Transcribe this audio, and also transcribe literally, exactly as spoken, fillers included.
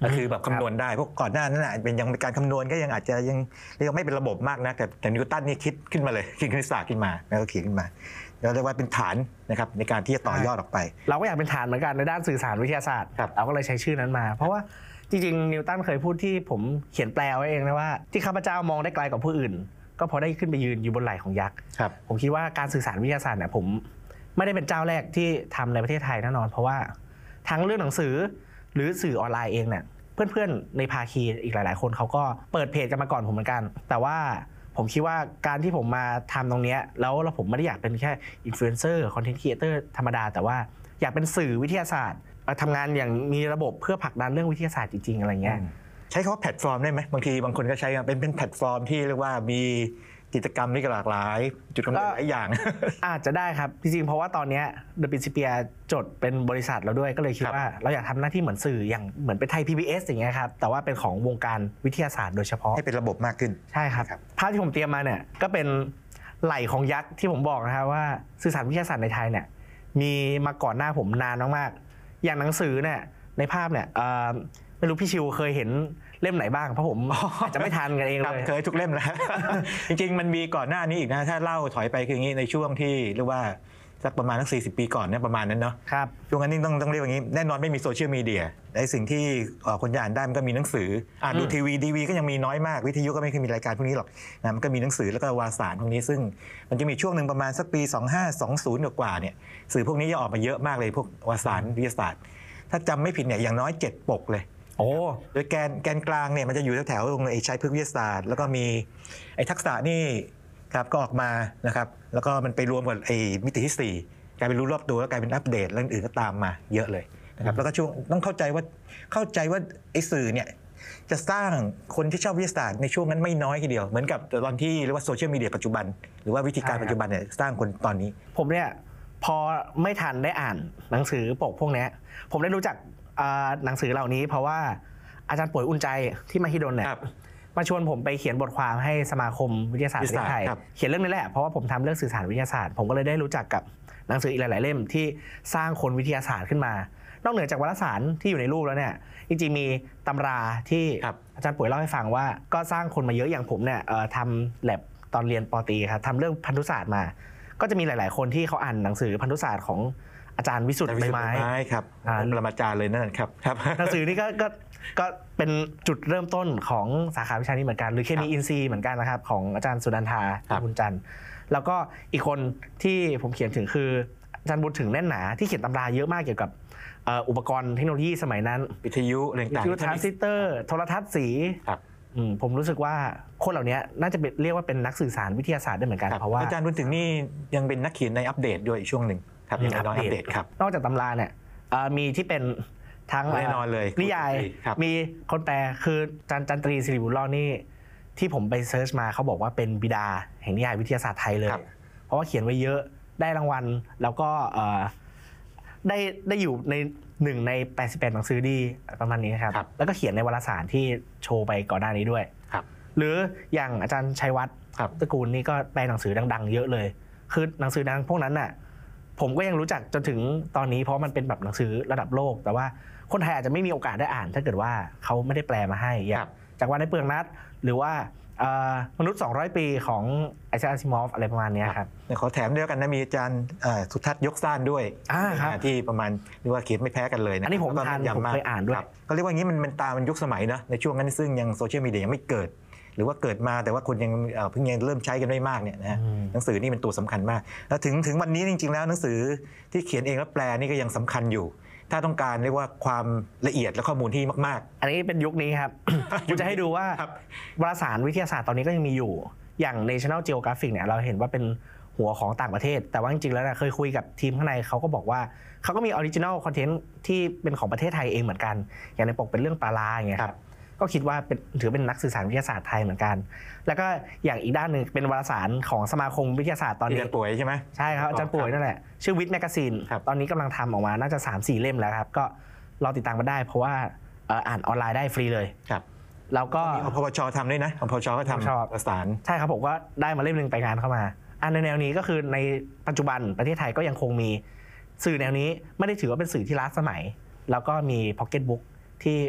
ก็คือแบบคำนวณได้พวกก่อนหน้านั้นนะเป็นยังเป็นการคำนวณก็ยังอาจจะยังเรียกว่าไม่เป็นระบบมากนะแต่แต่นิวตันนี่คิดขึ้นมาเลยคิดคณิตศาสตร์ขึ้นมาแล้วก็เขียนขึ้นมาเราเรียกว่าเป็นฐานนะครับในการที่จะต่อยอดออกไปเราก็อยากเป็นฐานเหมือนกันในด้านสื่อสารวิทยาศาสตร์เราก็เลยใช้ชื่อนั้นมาเพราะว่าจริงๆนิวตันเคยพูดที่ผมเขียนแปลไว้เองนะว่าที่ข้าพเจ้ามองได้ไกลกว่าผู้อื่นก็พอได้ขึ้นไปยืนอยู่บนไหล่ของยักษ์ผมคิดว่าการสื่อสารวิทยาศาสตร์เนี่ยผมไม่ได้เป็นเจ้าแรกที่ทำในประเทศไทยแน่นอนเพราะว่าทั้งเรื่องหนังสือหรือสื่อออนไลน์เองเนี่ยเพื่อนๆในภาคีอีกหลายๆคนเขาก็เปิดเพจกันมาก่อนผมเหมือนกันแต่ว่าผมคิดว่าการที่ผมมาทำตรงนี้แล้วแล้วผมไม่ได้อยากเป็นแค่อินฟลูเอนเซอร์คอนเทนต์ครีเอเตอร์ธรรมดาแต่ว่าอยากเป็นสื่อวิทยาศาสตร์ทำงานอย่างมีระบบเพื่อผลักดันเรื่องวิทยาศาสตร์จริงๆอะไรเงี้ยใช้คำว่าแพลตฟอร์มได้ไหมบางทีบางคนก็ใช้เป็นเป็นแพลตฟอร์มที่เรียกว่ามีกิจกรรมที่หลากหลายจุดกำเนิดหลายอย่างอาจจะได้ครับจริงๆเพราะว่าตอนนี้ The Principia จดเป็นบริษัทเราด้วยก็เลยคิดว่าเราอยากทำหน้าที่เหมือนสื่ออย่างเหมือนเป็นไทย พี บี เอส อย่างเงี้ยครับแต่ว่าเป็นของวงการวิทยาศาสตร์โดยเฉพาะให้เป็นระบบมากขึ้นใช่ครับภาพที่ผมเตรียมมาเนี่ยก็เป็นไหล่ของยักษ์ที่ผมบอกนะครับว่าสื่อสารวิทยาศาสตร์ในไทยเนี่ยมีมาก่อนหน้าผมนานมากๆอย่างหนังสือเนี่ยในภาพเนี่ยไม่รู้พี่ชิวเคยเห็นเล่มไหนบ้างเพราะผมอาจจะไม่ทันกันเองเลยเคยทุกเล่มแล้วจริงๆมันมีก่อนหน้านี้อีกนะถ้าเล่าถอยไปคืออย่างนี้ในช่วงที่เรียกว่าสักประมาณสักสี่สิบปีก่อนเนี่ยประมาณนั้นเนาะครับช่วงนั้นต้องต้องเรียกอย่างนี้แน่นอนไม่มีโซเชียลมีเดียในสิ่งที่คนจะอ่านได้มันก็มีหนังสืออ่านดูทีวีดีวีก็ยังมีน้อยมากวิทยุก็ไม่เคยมีรายการพวกนี้หรอกนะมันก็มีหนังสือแล้วก็วารสารพวกนี้ซึ่งมันจะมีช่วงหนึ่งประมาณสักปีสองพันห้าร้อยยี่สิบกว่าเนี่ยสื่อพวกนี้จะออกมาเยอะมากเลยพวกวารสารวิทยาศาสตร์ถ้าจำไม่ผิดเนี่ยอย่างน้อยเจ็ดปกเลยโอ้โดยแกนแกนกลางเนี่ยมันจะอยู่แถวๆตรงไอ้ใช้พฤกษวิทยาศาสตร์แล้วก็มีไอ้ทักษะนี่ครับก็ออกมานะครับแล้วก็มันไปรวมกับไอ้มิติที่สี่กลายเป็นรู้รอบตัวแล้วกลายเป็นอัปเดตแล้วอื่นก็ตามมาเยอะเลยนะครับแล้วก็ช่วงต้องเข้าใจว่าเข้าใจว่าไอ้สื่อเนี่ยจะสร้างคนที่ชอบวิทยาศาสตร์ในช่วงนั้นไม่น้อยทีเดียวเหมือนกับตอนที่เรียกว่าโซเชียลมีเดียปัจจุบันหรือว่าวิธีการปัจจุบันเนี่ยสร้างคนตอนนี้ผมเนี่ยพอไม่ทันได้อ่านหนังสือปกพวกนี้ผมได้รู้จักหนังสือเหล่านี้เพราะว่าอาจารย์ป่วยอุ่นใจที่มหิดลเนี่ยมาชวนผมไปเขียนบทความให้สมาคมวิทยาศาสตร์ประเทศไทยเขียนเรื่องนี้แหละเพราะว่าผมทำเรื่องสื่อสารวิทยาศาสตร์ผมก็เลยได้รู้จักกับหนังสืออีกหลายๆเล่มที่สร้างคนวิทยาศาสตร์ขึ้นมานอกเหนือจากวารสารที่อยู่ในรูปแล้วเนี่ยจริงๆมีตำราที่อาจารย์ป่วยเล่าให้ฟังว่าก็สร้างคนมาเยอะอย่างผมเนี่ยทำแลบตอนเรียนป.ตรีครับทำเรื่องพันธุศาสตร์มาก็จะมีหลายๆคนที่เขาอ่านหนังสือพันธุศาสตร์ของอาจารย์วิสุทธิ์ใบไม้ครับปรมาจารย์เลยนั่นครับหนังสือนี่ก็ก็ก็เป็นจุดเริ่มต้นของสาขาวิชานี้เหมือนกันหรือเคมีอินทรีย์เหมือนกันนะครับของอาจารย์สุนันทาบุญจันทร์แล้วก็อีกคนที่ผมเขียนถึงคืออาจารย์บุญถึงแน่นหนาที่เขียนตำราเยอะมากเกี่ยวกับอุปกรณ์เทคโนโลยีสมัยนั้นวิทยุเรื่องต่างๆวิทยุทรานซิสเตอร์โทรทัศน์สีผมรู้สึกว่าคนเหล่านี้น่าจะเรียกว่าเป็นนักสื่อสารวิทยาศาสตร์ได้เหมือนกันเพราะว่าอาจารย์บุญถึงนี่ยังเป็นนักเขียนในอัปเดตด้วยช่วงหนึ่งครับยังเป็นอัปเดตครับนอกจากตำราเนี่ยมีที่เป็นทั้งแน่นอนเลยนิยายมีคนแปลคือจันจันตรีสิริบุญรอดนี่ที่ผมไปเซิร์ชมาเขาบอกว่าเป็นบิดาแห่งนิยายวิทยาศาสตร์ไทยเลยเพราะว่าเขียนไว้เยอะได้รางวัลแล้วก็ได้ได้อยู่ในหนึ่งในแปดสิบแปดหนังสือดีประมาณนี้ครับแล้วก็เขียนในวารสารที่โชว์ไปก่อนหน้านี้ด้วยหรืออย่างอาจารย์ชัยวัฒน์ตระกูลนี่ก็แปลหนังสือดังๆเยอะเลยคือหนังสือดังพวกนั้นน่ะผมก็ยังรู้จักจนถึงตอนนี้เพราะมันเป็นแบบหนังสือระดับโลกแต่ว่าคนไทยอาจจะไม่มีโอกาสได้อ่านถ้าเกิดว่าเขาไม่ได้แปลมาให้จากวันในเปลืองนัดหรือว่ามนุษย์สองร้อยปีของไอแซค อาซิมอฟอะไรประมาณนี้ครับขอแถมเดียวกันนะมีอาจารย์สุทัศน์ยกซ่านด้วยที่ประมาณเรียกว่าเขียนไม่แพ้กันเลยนะอันนี้ผมทานผมเคยอ่านด้วยก็เรียกว่างี้มันมันตามมันยุคสมัยนะในช่วงนั้นซึ่งยังโซเชียลมีเดียยังไม่เกิดหรือว่าเกิดมาแต่ว่าคนยังเพิ่งยังเริ่มใช้กันไม่มากเนี่ยนะหนังสือนี่เป็นตัวสำคัญมากแล้วถึงถึงวันนี้จริงๆแล้วหนังสือที่เขียนเองแล้วแปลนี่ก็ยังสำคัญอยู่ถ้าต้องการเรียกว่าความละเอียดและข้อมูลที่มากๆอันนี้เป็นยุคนี้ครับผมจะให้ดูว่าวารสารวิทยาศาสตร์ตอนนี้ก็ยังมีอยู่อย่าง National Geographic เนี่ยเราเห็นว่าเป็นหัวของต่างประเทศแต่ว่าจริงๆแล้วเคยคุยกับทีมข้างในเขาก็บอกว่าเขาก็มีออริจินัลคอนเทนต์ที่เป็นของประเทศไทยเองเหมือนกันอย่างในปกเป็นเรื่องปลาลาอย่างเงี้ยครับก็คิดว่าเป็นถือเป็นนักสื่อสารวิทยาศาสตร์ไทยเหมือนกันแล้วก็อย่างอีกด้านหนึ่งเป็นวารสารของสมาคมวิทยาศาสตร์ตอนนี้อาจารย์ป่วยใช่ไหมใช่ครับอาจารย์ป่วยนั่นแหละชื่อวิทย์แมกกาซีนตอนนี้กำลังทำออกมาน่าจะ สามสี่ เล่มแล้วครับก็รอติดตามมาได้เพราะว่าอ่านออนไลน์ได้ฟรีเลยครับแล้วก็พปชทำด้วยนะพปชก็ทำประสานใช่ครับผมก็ได้มาเล่มนึงไปงานเข้ามาอันในแนวนี้ก็คือในปัจจุบันประเทศไทยก็ยังคงมีสื่อแนวนี้ไม่ได้ถือว่าเป็นสื่อที่ล้าสมัยแล้วก็มีพ็อกเก็ตบุ๊กที่